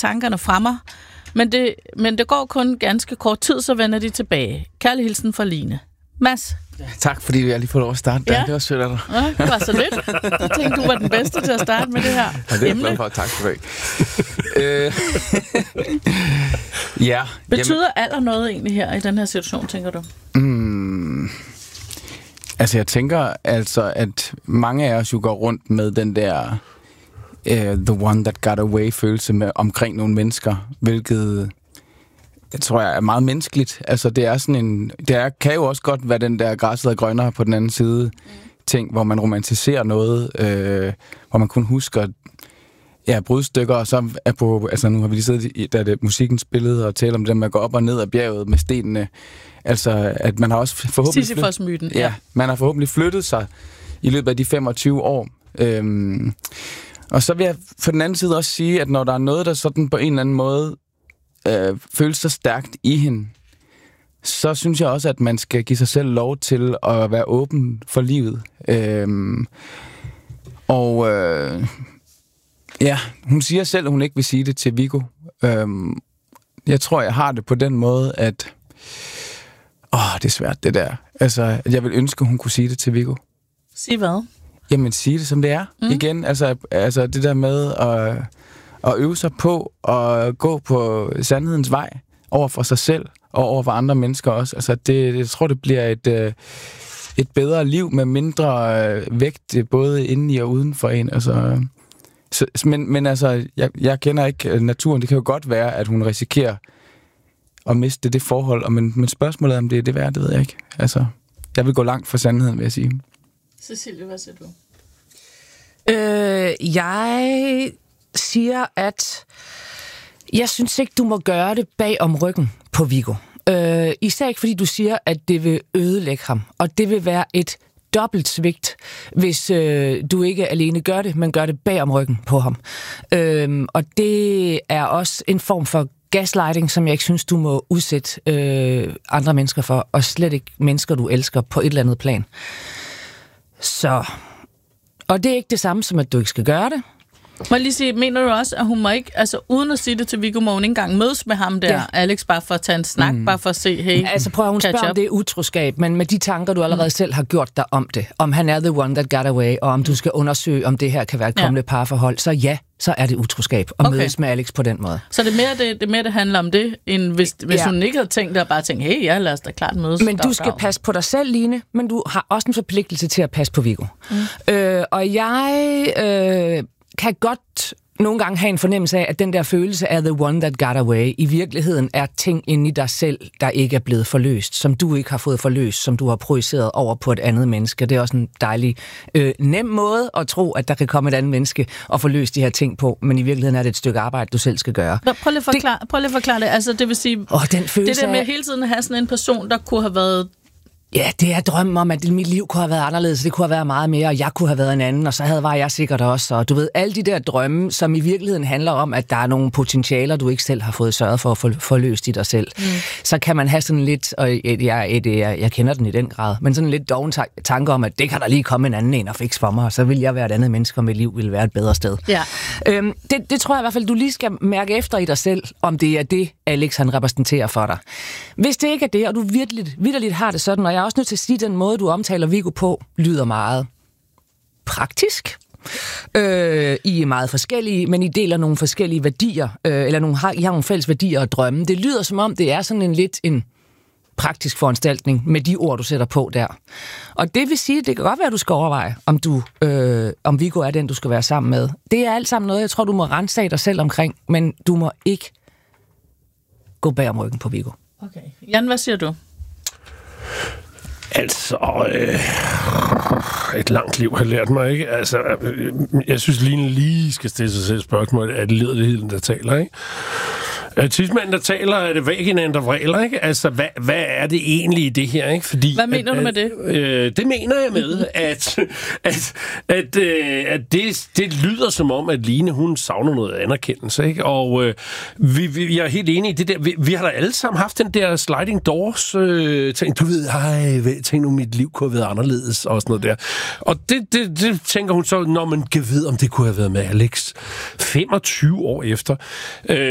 tankerne fra mig, men det går kun ganske kort tid, så vender de tilbage. Kærlig hilsen fra Line. Mads? Ja, tak, fordi jeg lige får lov at starte der. Ja. Det var sødt af dig. Ja, det var så lidt. Jeg tænkte, du var den bedste til at starte med det her ja, det er emne. jeg for. Tak for det. Ja. Betyder alder noget egentlig her i den her situation, tænker du? Altså, jeg tænker altså, at mange af os jo går rundt med den der the one that got away-følelse omkring nogle mennesker, hvilket jeg tror jeg er meget menneskeligt. Altså, det er sådan kan jo også godt være den der græsset er grønnere på den anden side ting, hvor man romantiserer noget, hvor man kun husker brudstykker, og så er på, altså nu har vi lige siddet, da det musikken spillede, og talt om det med at gå op og ned ad bjerget med stenene. Altså, at man har også forhåbentlig... Sisyfos-myten. Ja, man har forhåbentlig flyttet sig i løbet af de 25 år. Og så vil jeg på den anden side også sige, at når der er noget, der sådan på en eller anden måde føles så stærkt i hende, så synes jeg også, at man skal give sig selv lov til at være åben for livet. Hun siger selv, at hun ikke vil sige det til Viggo. Jeg tror, jeg har det på den måde, at det er svært, det der. Altså, jeg vil ønske, at hun kunne sige det til Viggo. Sig hvad? Jamen, sige det, som det er. Igen, altså det der med at øve sig på at gå på sandhedens vej over for sig selv og over for andre mennesker også. Altså, jeg tror, det bliver et bedre liv med mindre vægt, både inde i og uden for en. Altså, men altså, jeg kender ikke naturen. Det kan jo godt være, at hun risikerer at miste det forhold. Men spørgsmålet om det er det værd, det ved jeg ikke. Altså, jeg vil gå langt for sandheden, vil jeg sige. Cecilie, hvad siger du? Jeg siger, at jeg synes ikke, du må gøre det bag om ryggen på Viggo. Især ikke, fordi du siger, at det vil ødelægge ham. Og det vil være et dobbelt svigt, hvis du ikke alene gør det, men gør det bag om ryggen på ham. Og det er også en form for gaslighting, som jeg ikke synes, du må udsætte andre mennesker for, og slet ikke mennesker, du elsker på et eller andet plan. Så... Og det er ikke det samme som, at du ikke skal gøre det. Må jeg lige sige, mener du også, at hun må ikke, altså uden at sige det til Viggo, må hun ikke engang mødes med ham der, Alex, bare for at tage en snak, bare for at se, hey, altså prøv at hun spørger, om det er utroskab, men med de tanker, du allerede selv har gjort dig om det, om han er the one that got away, og om du skal undersøge, om det her kan være et kommende parforhold, så er det utroskab at mødes med Alex på den måde. Så det er mere, det handler om det, end hvis hun ikke havde tænkt det, og bare tænkt, hey, lad os da klart mødes. Men du skal passe på dig selv, Line, men du har også en forpligtelse til at passe på Viggo. Og jeg kan godt nogle gange have en fornemmelse af, at den der følelse af the one that got away, i virkeligheden er ting inde i dig selv, der ikke er blevet forløst, som du ikke har fået forløst, som du har projiceret over på et andet menneske. Det er også en dejlig, nem måde at tro, at der kan komme et andet menneske og forløse de her ting på, men i virkeligheden er det et stykke arbejde, du selv skal gøre. Prøv lige at forklare det. Altså, det vil sige, den følelse det der med hele tiden at have sådan en person, der kunne have været... Ja, det er drømmen om, at mit liv kunne have været anderledes, det kunne have været meget mere, og jeg kunne have været en anden, og så var jeg sikkert også. Og du ved, alle de der drømme, som i virkeligheden handler om, at der er nogle potentialer, du ikke selv har fået sørget for at forløse i dig selv. Så kan man have sådan lidt, og jeg kender den i den grad, men sådan lidt doven tanke om, at det kan der lige komme en anden en og fikse for mig, og så vil jeg være et andet menneske, og mit liv vil være et bedre sted. Ja. Det tror jeg i hvert fald, du lige skal mærke efter i dig selv, om det er det, Alex han repræsenterer for dig. Hvis det ikke er det, og du vitterligt har det sådan, og jeg er også nødt til at sige, at den måde, du omtaler Viggo på, lyder meget praktisk. I er meget forskellige, men I deler nogle forskellige værdier, eller I har nogle fælles værdier og drømme. Det lyder som om, det er sådan en praktisk foranstaltning med de ord, du sætter på der. Og det vil sige, det kan godt være, at du skal overveje, om Viggo er den, du skal være sammen med. Det er alt sammen noget, jeg tror, du må ransage dig selv omkring, men du må ikke gå bag om ryggen på Viggo. Okay. Jan, hvad siger du? Altså, et langt liv har lært mig, ikke? Altså, jeg synes, Line lige skal stille sig selv spørgsmål, er det liderligheden, der taler, ikke? Tidsmanden, der taler, er det vaginaen, der vræler, ikke? Altså, hvad er det egentlig i det her, ikke? Fordi, hvad mener du med det? Det mener jeg med, at det lyder som om, at Line, hun savner noget anerkendelse, ikke? Og jeg er helt enig i det der. Vi har da alle sammen haft den der sliding doors ting. Du ved, tænk nu, mit liv kunne have været anderledes, og sådan noget der. Og det tænker hun så, når man kan vide, om det kunne have været med Alex 25 år efter.